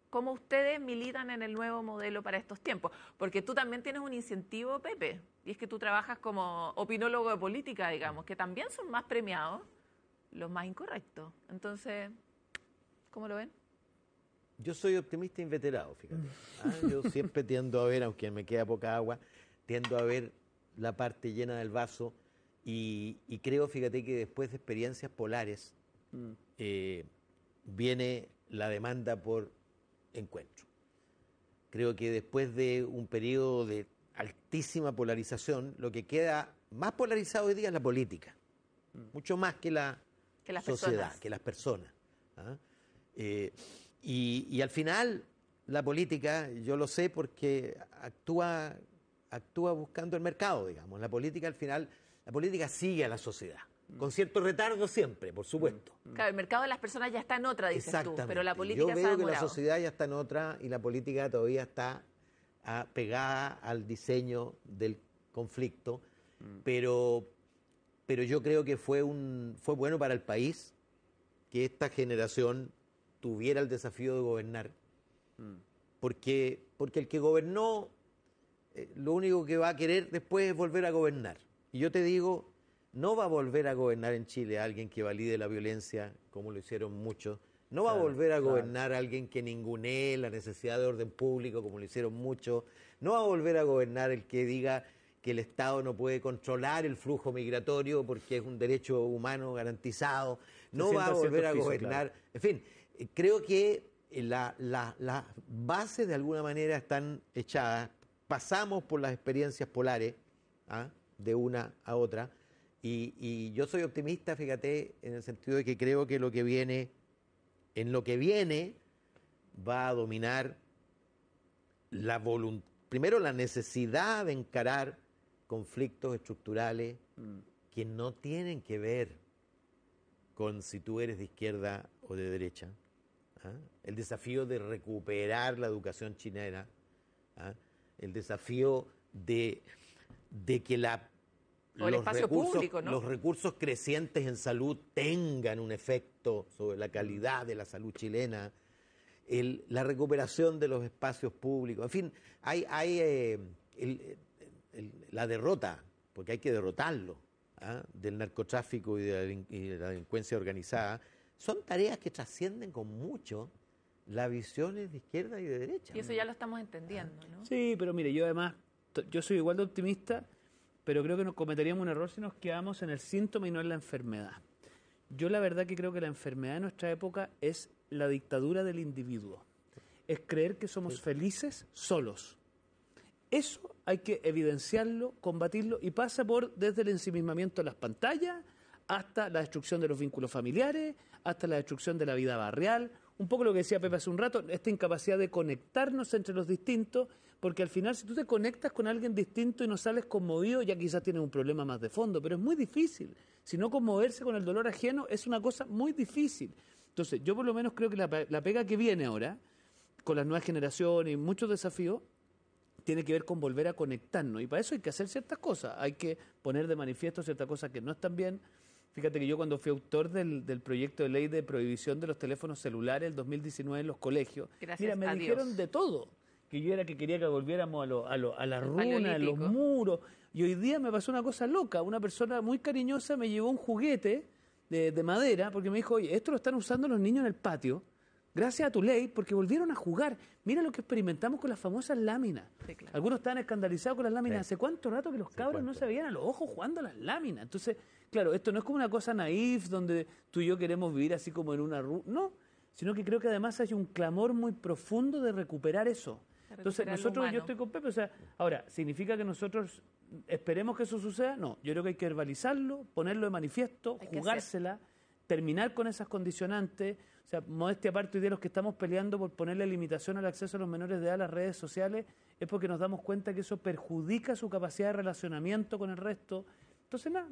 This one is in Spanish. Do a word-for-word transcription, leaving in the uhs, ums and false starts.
cómo ustedes militan en el nuevo modelo para estos tiempos. Porque tú también tienes un incentivo, Pepe, y es que tú trabajas como opinólogo de política, digamos, que también son más premiados los más incorrectos. Entonces, ¿cómo lo ven? Yo soy optimista inveterado, fíjate. ¿Ah? Yo siempre tiendo a ver, aunque me queda poca agua, tiendo a ver la parte llena del vaso y, y creo, fíjate, que después de experiencias polares mm. eh, viene la demanda por encuentro. Creo que después de un periodo de altísima polarización, lo que queda más polarizado hoy día es la política, mm. mucho más que la que las sociedad, personas. que las personas. ¿Ah? Eh, y, y al final, la política, yo lo sé porque actúa, actúa buscando el mercado, digamos. La política, al final, la política sigue a la sociedad. Con cierto retardo siempre, por supuesto. Claro, el mercado de las personas ya está en otra, dices tú, pero la política Yo se ha veo que demorado. la sociedad ya está en otra y la política todavía está a, pegada al diseño del conflicto, mm. pero, pero yo creo que fue, un, fue bueno para el país que esta generación tuviera el desafío de gobernar, mm. porque, porque el que gobernó, eh, lo único que va a querer después es volver a gobernar. Y yo te digo, no va a volver a gobernar en Chile a alguien que valide la violencia, como lo hicieron muchos. No va claro, a volver a claro. gobernar a alguien que ningunee la necesidad de orden público, como lo hicieron muchos. No va a volver a gobernar el que diga que el Estado no puede controlar el flujo migratorio porque es un derecho humano garantizado. No va a volver a gobernar. Claro. En fin, creo que las la, la bases de alguna manera están echadas. Pasamos por las experiencias polares, ¿ah? de una a otra. Y, y yo soy optimista, fíjate, en el sentido de que creo que lo que viene, en lo que viene, va a dominar la voluntad, primero la necesidad de encarar conflictos estructurales mm. que no tienen que ver con si tú eres de izquierda o de derecha. ¿Ah? El desafío de recuperar la educación chilena, ¿ah? El desafío de, de que la O el los espacio recursos, público, ¿no? los recursos crecientes en salud tengan un efecto sobre la calidad de la salud chilena, el, la recuperación de los espacios públicos, en fin, hay, hay eh, el, el, la derrota, porque hay que derrotarlo, ¿ah? del narcotráfico y de, la, y de la delincuencia organizada, son tareas que trascienden con mucho las visiones de izquierda y de derecha. Y eso ya lo estamos entendiendo, ¿no? Sí, pero mire, yo además, yo soy igual de optimista, pero creo que nos cometeríamos un error si nos quedamos en el síntoma y no en la enfermedad. Yo la verdad que creo que la enfermedad de nuestra época es la dictadura del individuo. Es creer que somos sí. felices solos. Eso hay que evidenciarlo, combatirlo, y pasa por desde el ensimismamiento de las pantallas hasta la destrucción de los vínculos familiares, hasta la destrucción de la vida barrial. Un poco lo que decía Pepe hace un rato, esta incapacidad de conectarnos entre los distintos, porque al final si tú te conectas con alguien distinto y no sales conmovido, ya quizás tienes un problema más de fondo, pero es muy difícil. Si no, conmoverse con el dolor ajeno es una cosa muy difícil. Entonces, yo por lo menos creo que la, la pega que viene ahora, con las nuevas generaciones y muchos desafíos, tiene que ver con volver a conectarnos. Y para eso hay que hacer ciertas cosas. Hay que poner de manifiesto ciertas cosas que no están bien. Fíjate que yo cuando fui autor del, del proyecto de ley de prohibición de los teléfonos celulares el dos mil diecinueve en los colegios, Gracias mira, me a dijeron Dios. de todo. Que yo era que quería que volviéramos a, lo, a, lo, a la runa, a los muros. Y hoy día me pasó una cosa loca. Una persona muy cariñosa me llevó un juguete de, de madera porque me dijo, oye, esto lo están usando los niños en el patio. Gracias a tu ley, porque volvieron a jugar. Mira lo que experimentamos con las famosas láminas. Sí, claro. Algunos estaban escandalizados con las láminas. Sí. ¿Hace cuánto rato que los cabros no se veían a los ojos jugando a las láminas? Entonces, claro, esto no es como una cosa naif donde tú y yo queremos vivir así como en una ruta. No, sino que creo que además hay un clamor muy profundo de recuperar eso. De Entonces, nosotros, yo estoy con Pepe, o sea, ahora, ¿significa que nosotros esperemos que eso suceda? No, yo creo que hay que verbalizarlo, ponerlo de manifiesto, hay jugársela, terminar con esas condicionantes. O sea, modestia aparte, hoy día los que estamos peleando por ponerle limitación al acceso a los menores de edad a las redes sociales es porque nos damos cuenta que eso perjudica su capacidad de relacionamiento con el resto. Entonces, nada.